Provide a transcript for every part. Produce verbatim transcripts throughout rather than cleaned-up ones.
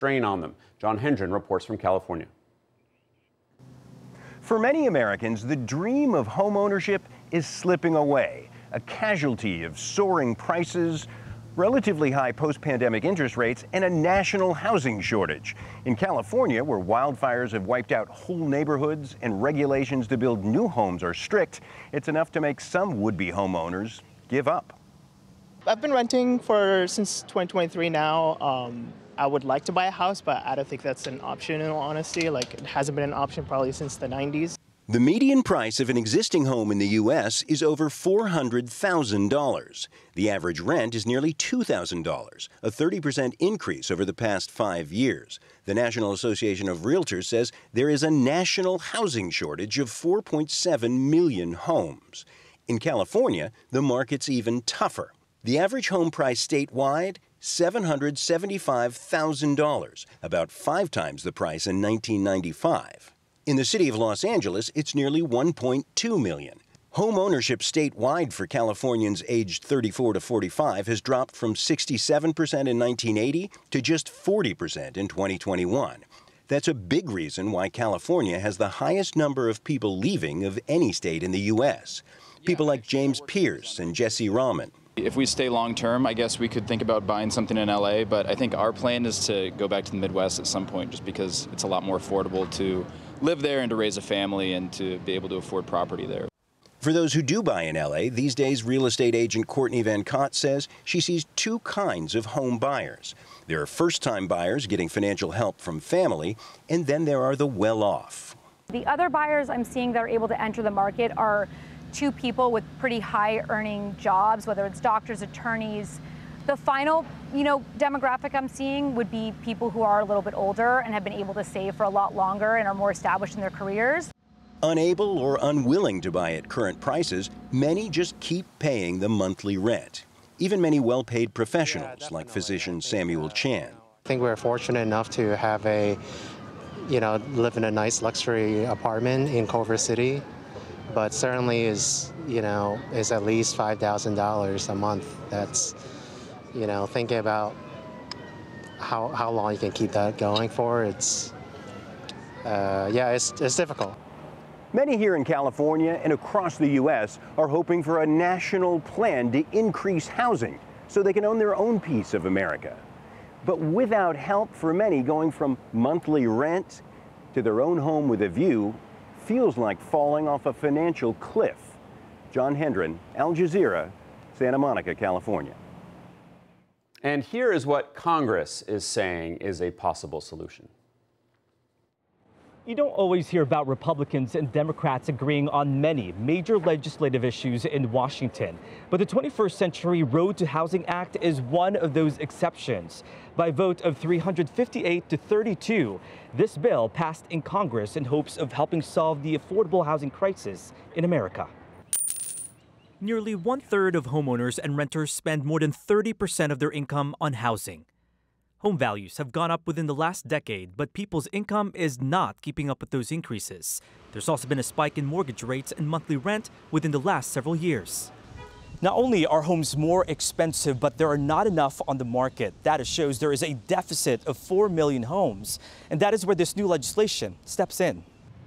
strain on them. John Hendren reports from California. For many Americans, the dream of homeownership is slipping away, a casualty of soaring prices, relatively high post-pandemic interest rates, and a national housing shortage. In California, where wildfires have wiped out whole neighborhoods and regulations to build new homes are strict, it's enough to make some would-be homeowners give up. I've been renting for since twenty twenty-three now. Um, I would like to buy a house, but I don't think that's an option in all honesty. Like, it hasn't been an option probably since the nineties. The median price of an existing home in the U S is over four hundred thousand dollars. The average rent is nearly two thousand dollars, a thirty percent increase over the past five years. The National Association of Realtors says there is a national housing shortage of four point seven million homes. In California, the market's even tougher. The average home price statewide, seven hundred seventy-five thousand dollars, about five times the price in nineteen ninety-five. In the city of Los Angeles, it's nearly one point two million dollars. Home ownership statewide for Californians aged thirty-four to forty-five has dropped from sixty-seven percent in nineteen eighty to just forty percent in twenty twenty-one. That's a big reason why California has the highest number of people leaving of any state in the U S. People like James Pierce and Jesse Rahman. If we stay long term, I guess we could think about buying something in L A, but I think our plan is to go back to the Midwest at some point just because it's a lot more affordable to live there and to raise a family and to be able to afford property there. For those who do buy in L A, these days real estate agent Courtney Van Cott says she sees two kinds of home buyers. There are first-time buyers getting financial help from family, and then there are the well-off. The other buyers I'm seeing that are able to enter the market are two people with pretty high earning jobs, whether it's doctors, attorneys. The final, you know, demographic I'm seeing would be people who are a little bit older and have been able to save for a lot longer and are more established in their careers. Unable or unwilling to buy at current prices, many just keep paying the monthly rent. Even many well-paid professionals yeah, like physician Samuel Chan. I think we're fortunate enough to have a, you know, live in a nice luxury apartment in Culver City. But certainly is, you know, is at least five thousand dollars a month. That's, you know, thinking about how, how long you can keep that going for, it's, uh, yeah, it's, it's difficult. Many here in California and across the U S are hoping for a national plan to increase housing so they can own their own piece of America. But without help, for many, going from monthly rent to their own home with a view feels like falling off a financial cliff. John Hendren, Al Jazeera, Santa Monica, California. And here is what Congress is saying is a possible solution. You don't always hear about Republicans and Democrats agreeing on many major legislative issues in Washington. But the twenty-first Century Road to Housing Act is one of those exceptions. By a vote of three hundred fifty-eight to thirty-two, this bill passed in Congress in hopes of helping solve the affordable housing crisis in America. Nearly one-third of homeowners and renters spend more than thirty percent of their income on housing. Home values have gone up within the last decade, but people's income is not keeping up with those increases. There's also been a spike in mortgage rates and monthly rent within the last several years. Not only are homes more expensive, but there are not enough on the market. Data shows there is a deficit of four million homes, and that is where this new legislation steps in.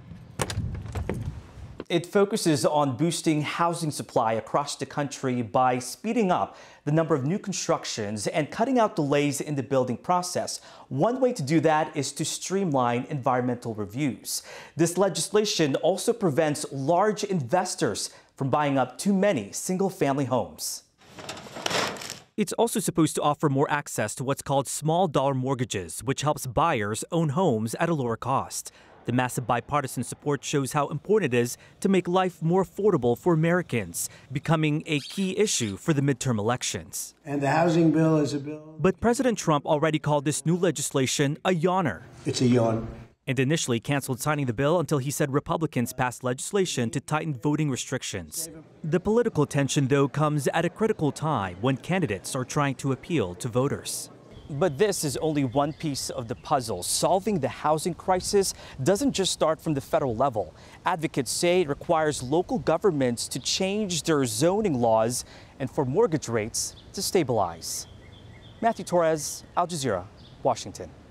It focuses on boosting housing supply across the country by speeding up the number of new constructions and cutting out delays in the building process. One way to do that is to streamline environmental reviews. This legislation also prevents large investors from buying up too many single-family homes. It's also supposed to offer more access to what's called small dollar mortgages, which helps buyers own homes at a lower cost. The massive bipartisan support shows how important it is to make life more affordable for Americans, becoming a key issue for the midterm elections. And the housing bill is a bill. But President Trump already called this new legislation a yawner. It's a yawn. And initially canceled signing the bill until he said Republicans passed legislation to tighten voting restrictions. The political tension, though, comes at a critical time when candidates are trying to appeal to voters. But this is only one piece of the puzzle. Solving the housing crisis doesn't just start from the federal level. Advocates say it requires local governments to change their zoning laws and for mortgage rates to stabilize. Matthew Torres, Al Jazeera, Washington.